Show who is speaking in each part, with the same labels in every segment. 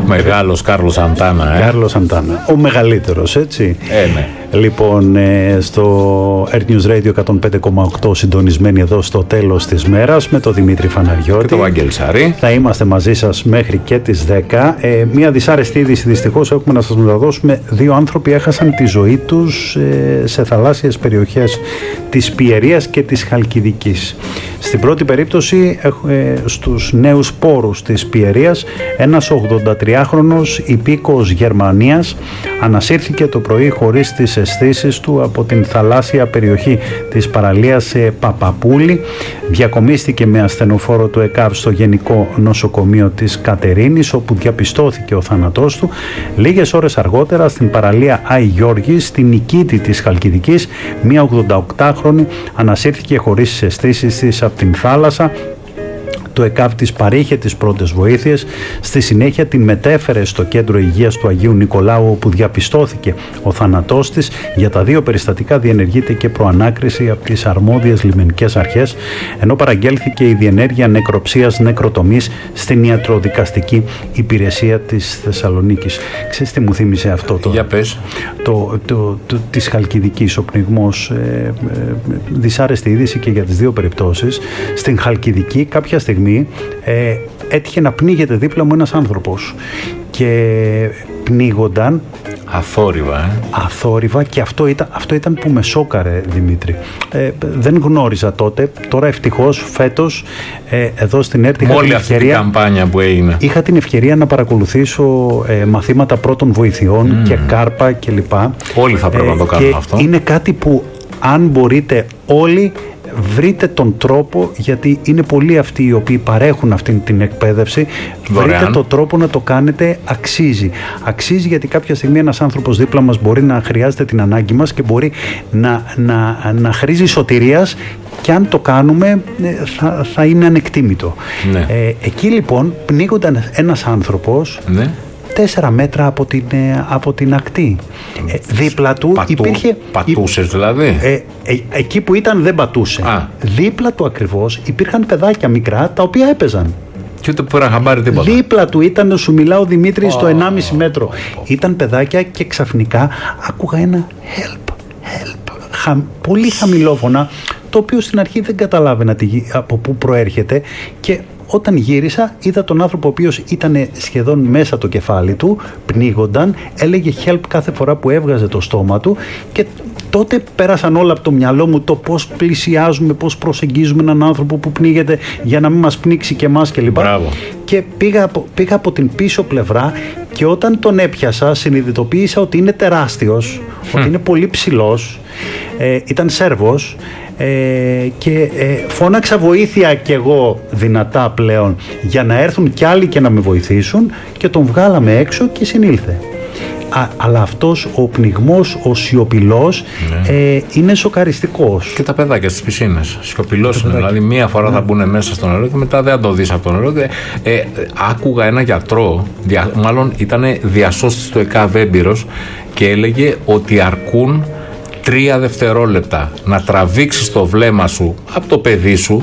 Speaker 1: Μεγάλος Κάρλος Σαντάνα.
Speaker 2: Κάρλος Σαντάνα. Ο μεγαλύτερος, έτσι.
Speaker 1: Ναι.
Speaker 2: Λοιπόν, στο Earth News Radio 105,8 συντονισμένοι εδώ στο τέλος της μέρας με τον Δημήτρη Φαναριώτη.
Speaker 1: Και τον Βαγγέλη Σαρή.
Speaker 2: Θα είμαστε μαζί σας μέχρι και τις 10. Μια δυσάρεστη είδηση δυστυχώς έχουμε να σας μεταδώσουμε. 2 άνθρωποι έχασαν τη ζωή τους σε θαλάσσιες περιοχές της Πιερίας και της Χαλκιδικής. Στην πρώτη περίπτωση, στους νέους πόρους της Πιερίας, ένας 83χρονος υπήκοος Γερμανίας ανασύρθηκε το πρωί χωρίς τις αισθήσεις του από την θαλάσσια περιοχή της παραλίας Παπαπούλη. Διακομίστηκε με ασθενοφόρο του ΕΚΑΒ στο Γενικό Νοσοκομείο της Κατερίνης, όπου διαπιστώθηκε ο θάνατός του. Λίγες ώρες αργότερα, στην παραλία Άι Γιώργης, στην Νικήτη της Χαλκιδικής, μία 88χρονη ανασύρθηκε χωρίς τις αισθήσεις της από την θάλασσα. Το ΕΚΑΒ της παρήχε τις πρώτες βοήθειες. Στη συνέχεια την μετέφερε στο κέντρο υγείας του Αγίου Νικολάου, όπου διαπιστώθηκε ο θάνατός της. Για τα 2 περιστατικά διενεργείται και προανάκριση από τις αρμόδιες λιμενικές αρχές, ενώ παραγγέλθηκε η διενέργεια νεκροψίας νεκροτομής στην ιατροδικαστική υπηρεσία της Θεσσαλονίκης. Ξέρεις τι μου θύμισε αυτό το?
Speaker 1: Για πες.
Speaker 2: Της Χαλκιδικής, ο πνιγμός, δυσάρεστη είδηση και για τις 2 περιπτώσεις. Στην Χαλκιδική κάποια στιγμή έτυχε να πνίγεται δίπλα μου ένας άνθρωπος και πνίγονταν αθόρυβα και αυτό ήταν που με σόκαρε, Δημήτρη. Δεν γνώριζα τότε. Τώρα ευτυχώς φέτος εδώ στην ΕΡΤ
Speaker 1: αυτή την καμπάνια που έγινε,
Speaker 2: είχα την ευκαιρία να παρακολουθήσω μαθήματα πρώτων βοηθειών και κάρπα κλπ.
Speaker 1: Όλοι θα πρέπει να το κάνουμε αυτό.
Speaker 2: Είναι κάτι που, αν μπορείτε όλοι, βρείτε τον τρόπο, γιατί είναι πολλοί αυτοί οι οποίοι παρέχουν αυτή την εκπαίδευση. Βρείτε τον τρόπο να το κάνετε. Αξίζει, γιατί κάποια στιγμή ένας άνθρωπος δίπλα μας μπορεί να χρειάζεται την ανάγκη μας και μπορεί να χρήζει σωτηρίας, και αν το κάνουμε θα είναι ανεκτήμητο. Ναι. Εκεί λοιπόν πνίγονταν ένας άνθρωπος, ναι, 4 μέτρα από την ακτή. Δίπλα του υπήρχε...
Speaker 1: Πατούσες δηλαδή?
Speaker 2: Εκεί που ήταν δεν πατούσε. Δίπλα του ακριβώς υπήρχαν παιδάκια μικρά τα οποία έπαιζαν.
Speaker 1: Και ούτε που πήραν χαμπάρι τίποτα.
Speaker 2: Δίπλα του ήταν, σου μιλάω Δημήτρη, στο 1,5 μέτρο. Ήταν παιδάκια και ξαφνικά άκουγα ένα help. Πολύ χαμηλόφωνα, το οποίο στην αρχή δεν καταλάβαινα από πού προέρχεται, και όταν γύρισα είδα τον άνθρωπο ο οποίος ήταν σχεδόν μέσα το κεφάλι του, πνίγονταν, έλεγε help κάθε φορά που έβγαζε το στόμα του, και τότε πέρασαν όλα από το μυαλό μου το πώς πλησιάζουμε, πώς προσεγγίζουμε έναν άνθρωπο που πνίγεται για να μην μας πνίξει και εμάς κλπ. Και πήγα από την πίσω πλευρά, και όταν τον έπιασα συνειδητοποίησα ότι είναι τεράστιος, ότι είναι πολύ ψηλός, ήταν Σέρβος, και φώναξα βοήθεια κι εγώ δυνατά πλέον για να έρθουν κι άλλοι και να με βοηθήσουν, και τον βγάλαμε έξω και συνήλθε. Αλλά αυτός ο πνιγμός, ο σιωπηλός, είναι σοκαριστικός.
Speaker 1: Και τα παιδάκια στις πισίνες σιωπηλός είναι, δηλαδή μία φορά θα μπουν μέσα στο νερό και μετά δεν θα το δεις από το νερό. Άκουγα ένα γιατρό, μάλλον ήταν διασώστης του ΕΚΑΒ έμπειρος, και έλεγε ότι αρκούν 3 δευτερόλεπτα να τραβήξεις το βλέμμα σου από το παιδί σου,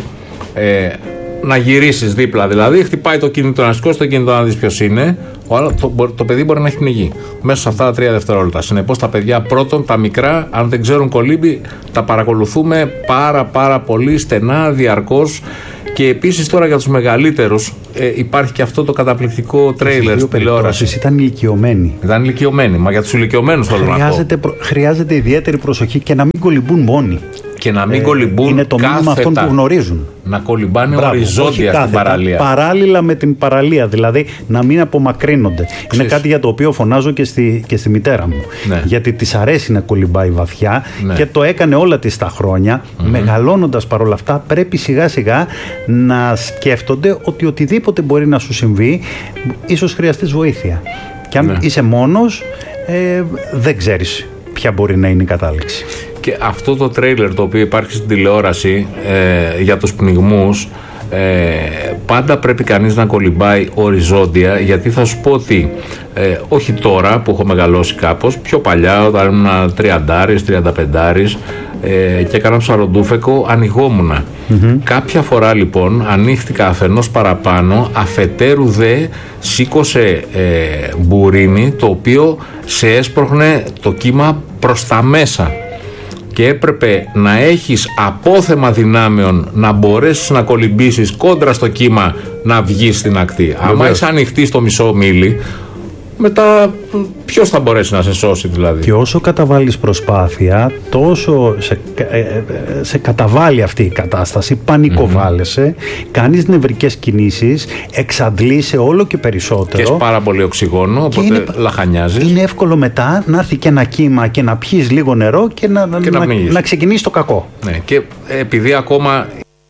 Speaker 1: να γυρίσεις δίπλα, δηλαδή χτυπάει το κινητό, να σηκώσεις το κινητό να δεις ποιος είναι, το παιδί μπορεί να έχει πνιγεί μέσα σε αυτά τα 3 δευτερόλεπτα. Συνεπώς τα παιδιά πρώτον, τα μικρά, αν δεν ξέρουν κολύμπη, τα παρακολουθούμε πάρα πολύ στενά, διαρκώς. Και επίσης τώρα για τους μεγαλύτερους υπάρχει και αυτό το καταπληκτικό τρέιλερ στην τηλεόραση.
Speaker 2: Ήταν ηλικιωμένοι. Μα για τους ηλικιωμένους θέλω να πω. Χρειάζεται ιδιαίτερη προσοχή και να μην κολυμπούν μόνοι.
Speaker 1: Και να μην κολυμπούν
Speaker 2: είναι το μήνυμα αυτών που γνωρίζουν.
Speaker 1: Να κολυμπάνε οριζόντια στην παραλία.
Speaker 2: Παράλληλα με την παραλία, δηλαδή να μην απομακρύνονται. Είναι κάτι για το οποίο φωνάζω και στη μητέρα μου. Ναι. Γιατί της αρέσει να κολυμπάει βαθιά, ναι, και το έκανε όλα της τα χρόνια. Μεγαλώνοντας παρόλα αυτά, πρέπει σιγά σιγά να σκέφτονται ότι οτιδήποτε μπορεί να σου συμβεί, ίσως χρειαστείς βοήθεια. Και αν είσαι μόνος, δεν ξέρεις ποια μπορεί να είναι η κατάληξη.
Speaker 1: Και αυτό το τρέιλερ το οποίο υπάρχει στην τηλεόραση για τους πνιγμούς, πάντα πρέπει κανείς να κολυμπάει οριζόντια, γιατί θα σου πω ότι όχι τώρα που έχω μεγαλώσει κάπως, πιο παλιά όταν ήμουν 30-35, και έκανα ψαροντούφεκο, ανοιγόμουνα. Κάποια φορά λοιπόν ανοίχτηκα αφενός παραπάνω, αφετέρου δε σήκωσε μπουρίνι, το οποίο σε έσπροχνε το κύμα προς τα μέσα και έπρεπε να έχεις απόθεμα δυνάμεων να μπορέσεις να κολυμπήσεις κόντρα στο κύμα να βγεις στην ακτή. Άμα είσαι ανοιχτή στο μισό μίλι, μετά ποιος θα μπορέσει να σε σώσει δηλαδή?
Speaker 2: Και όσο καταβάλεις προσπάθεια, τόσο σε καταβάλει αυτή η κατάσταση, πανικοβάλλεσαι, κάνεις νευρικές κινήσεις, εξαντλείσαι όλο και περισσότερο.
Speaker 1: Και έχει πάρα πολύ οξυγόνο, οπότε λαχανιάζεις.
Speaker 2: Είναι εύκολο μετά να έρθει και ένα κύμα και να πιεις λίγο νερό και να ξεκινήσει το κακό.
Speaker 1: Ναι, και επειδή ακόμα...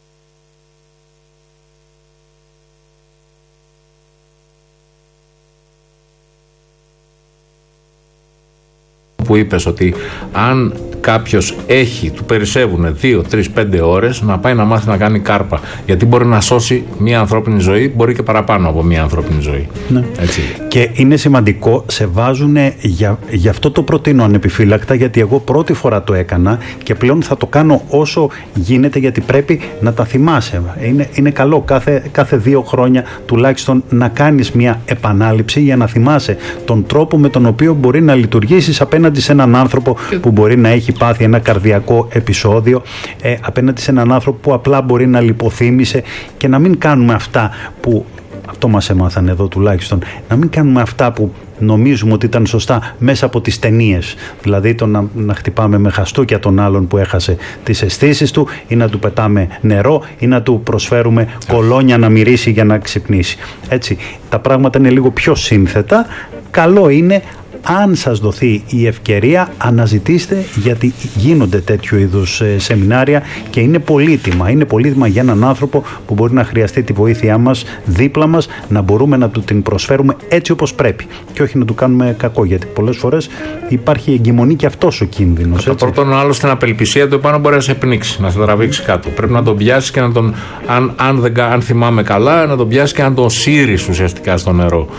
Speaker 1: που είπες ότι αν κάποιος του περισσεύουν 2, 3, 5 ώρες να πάει να μάθει να κάνει κάρπα, γιατί μπορεί να σώσει μια ανθρώπινη ζωή, μπορεί και παραπάνω από μια ανθρώπινη ζωή.
Speaker 2: Ναι.
Speaker 1: Έτσι.
Speaker 2: Και είναι σημαντικό, σε βάζουν γι' αυτό το προτείνω ανεπιφύλακτα, γιατί εγώ πρώτη φορά το έκανα και πλέον θα το κάνω όσο γίνεται, γιατί πρέπει να τα θυμάσαι. Είναι καλό κάθε 2 χρόνια τουλάχιστον να κάνεις μια επανάληψη για να θυμάσαι τον τρόπο με τον οποίο μπορεί να λειτουργήσεις απέναντι σε έναν άνθρωπο που μπορεί να έχει πάθει ένα καρδιακό επεισόδιο, απέναντι σε έναν άνθρωπο που απλά μπορεί να λιποθύμησε, και να μην κάνουμε αυτά που, αυτό μας έμαθαν εδώ τουλάχιστον, να μην κάνουμε αυτά που νομίζουμε ότι ήταν σωστά μέσα από τις ταινίες. Δηλαδή το να χτυπάμε με χαστούκια τον άλλον που έχασε τις αισθήσεις του, ή να του πετάμε νερό, ή να του προσφέρουμε κολόνια να μυρίσει για να ξυπνήσει. Έτσι, τα πράγματα είναι λίγο πιο σύνθετα. Καλό είναι, αν σας δοθεί η ευκαιρία, αναζητήστε, γιατί γίνονται τέτοιου είδους σεμινάρια και είναι πολύτιμα. Είναι πολύτιμα για έναν άνθρωπο που μπορεί να χρειαστεί τη βοήθειά μας δίπλα μας, να μπορούμε να του την προσφέρουμε έτσι όπως πρέπει και όχι να του κάνουμε κακό, γιατί πολλές φορές υπάρχει εγκυμονή και αυτός ο κίνδυνος.
Speaker 1: Το πρώτον, άλλο στην απελπισία του επάνω μπορεί να σε πνίξει, να σε τραβήξει κάτω. Πρέπει να τον πιάσεις και να τον, αν θυμάμαι καλά, να τον πιάσεις και να τον σύρεις ουσιαστικά στο νερό.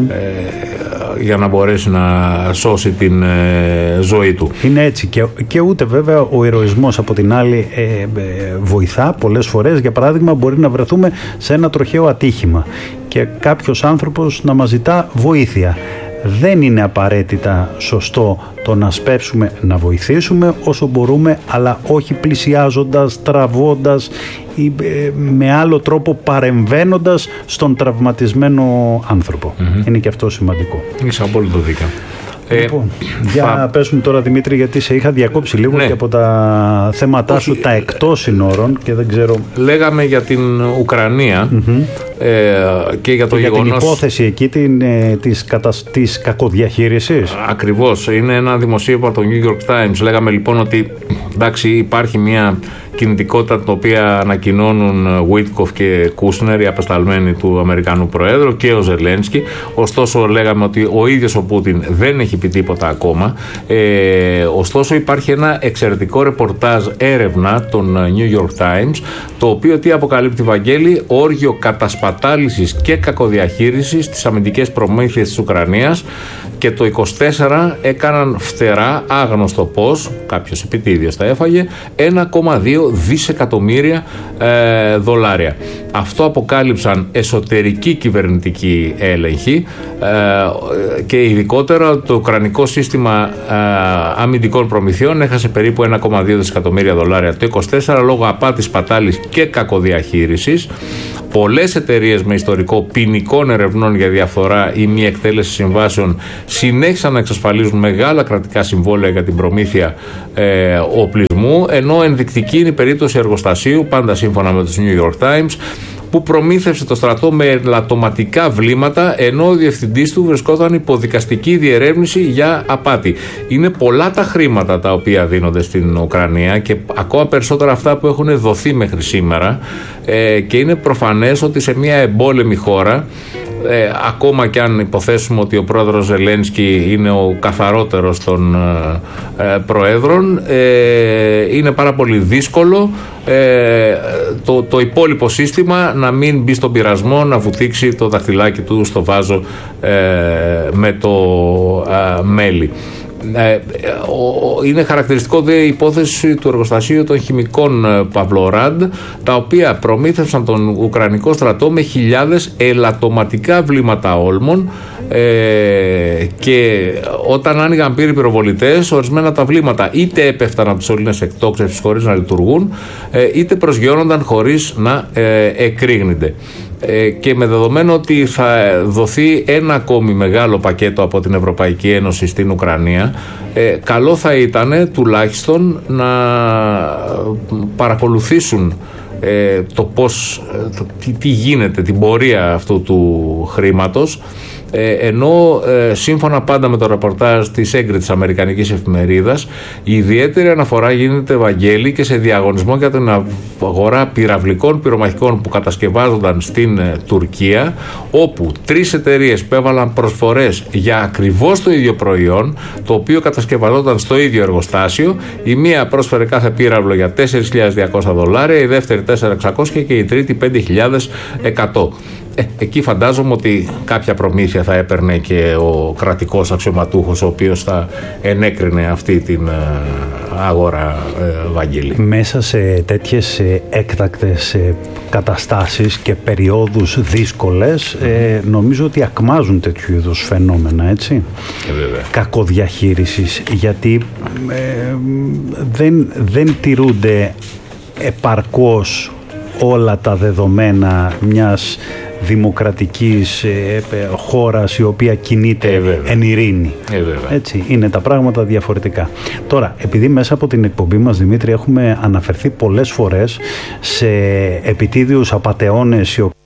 Speaker 1: Για να μπορέσει να σώσει την ζωή του.
Speaker 2: Είναι έτσι, και ούτε βέβαια ο ηρωισμός από την άλλη βοηθά πολλές φορές. Για παράδειγμα, μπορεί να βρεθούμε σε ένα τροχαίο ατύχημα και κάποιος άνθρωπος να μας ζητά βοήθεια. Δεν είναι απαραίτητα σωστό το να σπεύσουμε να βοηθήσουμε όσο μπορούμε, αλλά όχι πλησιάζοντας, τραβώντας ή με άλλο τρόπο παρεμβαίνοντας στον τραυματισμένο άνθρωπο. Είναι και αυτό σημαντικό.
Speaker 1: Είσαι απόλυτο δίκιο.
Speaker 2: Λοιπόν, για πέσουμε τώρα, Δημήτρη, γιατί σε είχα διακόψει λίγο και από τα θέματά σου τα εκτός συνόρων και δεν ξέρω.
Speaker 1: Λέγαμε για την Ουκρανία και για το γεγονός.
Speaker 2: Για την υπόθεση εκεί της κακοδιαχείρισης.
Speaker 1: Ακριβώς. Είναι ένα δημοσίευμα από το New York Times. Λέγαμε λοιπόν ότι εντάξει, υπάρχει μια κινητικότητα την οποία ανακοινώνουν Βίτκοφ και Κούσνερ, οι απεσταλμένοι του Αμερικανού Προέδρου, και ο Ζελένσκι. Ωστόσο, λέγαμε ότι ο ίδιος ο Πούτιν δεν έχει πει τίποτα ακόμα. Ωστόσο, υπάρχει ένα εξαιρετικό ρεπορτάζ, έρευνα των New York Times, το οποίο τι αποκαλύπτει, Βαγγέλη? Όργιο κατασπατάλησης και κακοδιαχείρισης στις αμυντικές προμήθειες της Ουκρανίας, και το 24 έκαναν φτερά, άγνωστο πώς, κάποιος επιτίδιας τα έφαγε, 1,2 δισεκατομμύρια δολάρια. Αυτό αποκάλυψαν εσωτερικοί κυβερνητικοί έλεγχοι, και ειδικότερα το Ουκρανικό σύστημα αμυντικών προμηθειών έχασε περίπου 1,2 δισεκατομμύρια δολάρια το 24 λόγω απάτης, πατάλης και κακοδιαχείρισης. Πολλές εταιρείες με ιστορικό ποινικών ερευνών για διαφθορά ή μη εκτέλεση συμβάσεων συνέχισαν να εξασφαλίζουν μεγάλα κρατικά συμβόλαια για την προμήθεια οπλισμού, ενώ ενδεικτική είναι η περίπτωση εργοστασίου, πάντα σύμφωνα με τους New York Times, που προμήθευσε το στρατό με ελαττωματικά βλήματα, ενώ ο διευθυντής του βρισκόταν υπό δικαστική διερεύνηση για απάτη. Είναι πολλά τα χρήματα τα οποία δίνονται στην Ουκρανία και ακόμα περισσότερα αυτά που έχουν δοθεί μέχρι σήμερα, και είναι προφανές ότι σε μια εμπόλεμη χώρα, ακόμα και αν υποθέσουμε ότι ο πρόεδρος Ζελένσκι είναι ο καθαρότερος των προέδρων, είναι πάρα πολύ δύσκολο το υπόλοιπο σύστημα να μην μπει στον πειρασμό να βουτήξει το δαχτυλάκι του στο βάζο με το μέλι. Είναι χαρακτηριστικό η υπόθεση του εργοστασίου των χημικών Παυλοράντ, τα οποία προμήθευσαν τον Ουκρανικό στρατό με χιλιάδες ελαττωματικά βλήματα όλμων, και όταν άνοιγαν πύροι πυροβολητές, ορισμένα τα βλήματα είτε έπεφταν από τις σωλήνες εκτόξευσης χωρίς να λειτουργούν, είτε προσγειώνονταν χωρίς να εκρήγνεται. Και με δεδομένο ότι θα δοθεί ένα ακόμη μεγάλο πακέτο από την Ευρωπαϊκή Ένωση στην Ουκρανία, καλό θα ήταν τουλάχιστον να παρακολουθήσουν το πώς, τι γίνεται, την πορεία αυτού του χρήματος, ενώ σύμφωνα πάντα με το ρεπορτάζ της έγκριτης αμερικανικής εφημερίδας, η ιδιαίτερη αναφορά γίνεται, Βαγγέλη, και σε διαγωνισμό για την αγορά πυραυλικών πυρομαχικών που κατασκευάζονταν στην Τουρκία, όπου 3 εταιρείες πέβαλαν προσφορές για ακριβώς το ίδιο προϊόν, το οποίο κατασκευαζόταν στο ίδιο εργοστάσιο. Η μία πρόσφερε κάθε πύραυλο για $4.200, η δεύτερη $4.600 και η τρίτη $5.100. Εκεί φαντάζομαι ότι κάποια προμήθεια θα έπαιρνε και ο κρατικός αξιωματούχος, ο οποίος θα ενέκρινε αυτή την αγορά, Βαγγέλη.
Speaker 2: Μέσα σε τέτοιες έκτακτες καταστάσεις και περιόδους δύσκολες, νομίζω ότι ακμάζουν τέτοιου είδους φαινόμενα, έτσι, κακοδιαχείρισης, γιατί δεν τηρούνται επαρκώς όλα τα δεδομένα μιας δημοκρατικής χώρας η οποία κινείται εν ειρήνη. Έτσι, είναι τα πράγματα διαφορετικά. Τώρα, επειδή μέσα από την εκπομπή μας, Δημήτρη, έχουμε αναφερθεί πολλές φορές σε επιτίδιους απατεώνες οι οποίοι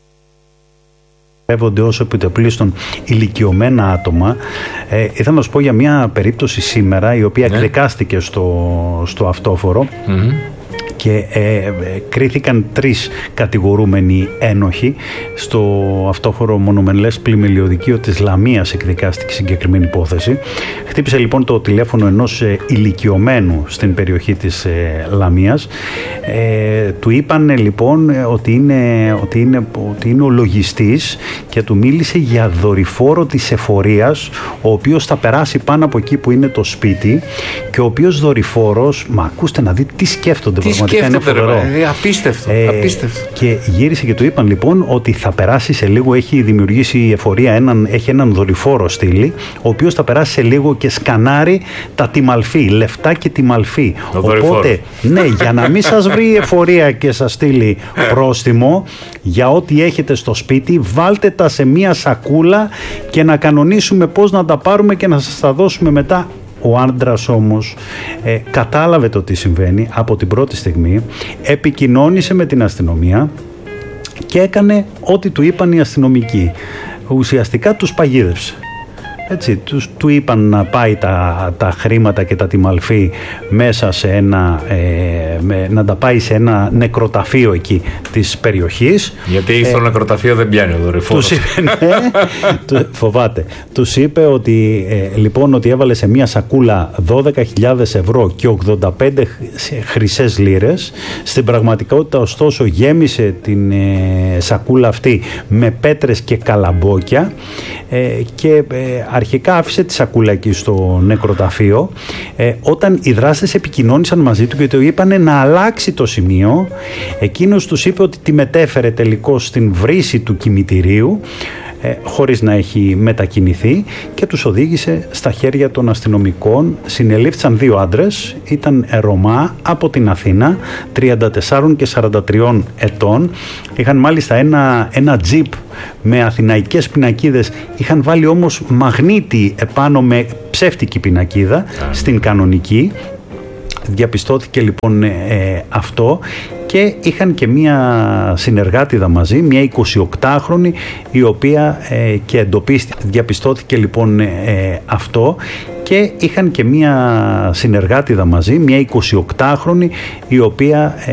Speaker 2: εύονται ως επιτοπλίστων ηλικιωμένα άτομα, ήθελα να σου πω για μια περίπτωση σήμερα η οποία εκδικάστηκε στο αυτόφορο. Και κρίθηκαν 3 κατηγορούμενοι ένοχοι. Στο αυτόφορο μονομελές πλημελιωδικείο της Λαμίας εκδικάστηκε συγκεκριμένη υπόθεση. Χτύπησε λοιπόν το τηλέφωνο ενός ηλικιωμένου στην περιοχή της Λαμίας. Του είπαν λοιπόν ότι είναι ο λογιστής και του μίλησε για δορυφόρο της εφορίας, ο οποίος θα περάσει πάνω από εκεί που είναι το σπίτι, και ο οποίος δορυφόρος, μα ακούστε να δείτε τι σκέφτονται πραγματικά.
Speaker 1: Απίστευτο.
Speaker 2: Και γύρισε και του είπαν λοιπόν ότι θα περάσει σε λίγο, έχει δημιουργήσει η εφορία έχει έναν δορυφόρο στήλη, ο οποίος θα περάσει σε λίγο και σκανάρει τα τιμαλφή, λεφτά και τιμαλφή. Οπότε, ναι, για να μην σας βρει η εφορία και σας στείλει πρόστιμο για ό,τι έχετε στο σπίτι, βάλτε τα σε μία σακούλα και να κανονίσουμε πώς να τα πάρουμε και να σας τα δώσουμε μετά. Ο άντρας όμως κατάλαβε το τι συμβαίνει από την πρώτη στιγμή, επικοινώνησε με την αστυνομία και έκανε ό,τι του είπαν οι αστυνομικοί. Ουσιαστικά τους παγίδευσε. Έτσι, του είπαν να πάει τα χρήματα και τα τιμαλφή μέσα σε να τα πάει σε ένα νεκροταφείο εκεί της περιοχής.
Speaker 1: Γιατί στο νεκροταφείο δεν πιάνει ο δορυφόρος.
Speaker 2: Τους είπε, φοβάται. Τους είπε ότι λοιπόν ότι έβαλε σε μια σακούλα 12.000 ευρώ και 85 χρυσές λίρες. Στην πραγματικότητα ωστόσο γέμισε την σακούλα αυτή με πέτρες και καλαμπόκια και αρχικά άφησε τη σακούλα εκεί στο νεκροταφείο. Όταν οι δράστες επικοινώνησαν μαζί του και του είπανε να αλλάξει το σημείο, εκείνος τους είπε ότι τη μετέφερε τελικώς στην βρύση του κημητηρίου, χωρίς να έχει μετακινηθεί, και τους οδήγησε στα χέρια των αστυνομικών. Συνελήφθησαν 2 άντρες, ήταν Ρωμά από την Αθήνα, 34 και 43 ετών. Είχαν μάλιστα ένα τζιπ με αθηναϊκές πινακίδες, είχαν βάλει όμως μαγνήτη επάνω με ψεύτικη πινακίδα στην κανονική. Διαπιστώθηκε λοιπόν αυτό, και είχαν και μία συνεργάτιδα μαζί, μία 28χρονη, η οποία και εντοπίστηκε. Διαπιστώθηκε λοιπόν αυτό, και είχαν και μία συνεργάτιδα μαζί, μία 28χρονη, η οποία